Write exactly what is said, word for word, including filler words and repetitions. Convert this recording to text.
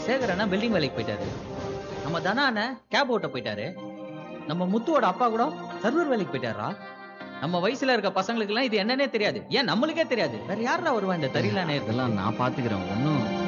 சேகர் அண்ணா building வேலைக்கு போயிட்டாரு. நம்ம தனா அண்ணன் கேப் ஓட்ட போயிட்டாரு. நம்ம முத்துவோட அப்பா கூட சர்வர் வேலைக்கு போயிட்டாரா. நம்ம வயசுல இருக்க பசங்களுக்கு எல்லாம் இது என்னன்னே தெரியாது. ஏன் நம்மளுக்கே தெரியாது. வேற யாரா வருவா இந்த தெரியல? இதெல்லாம் நான் பாத்துக்கிறேன். ஒன்னும்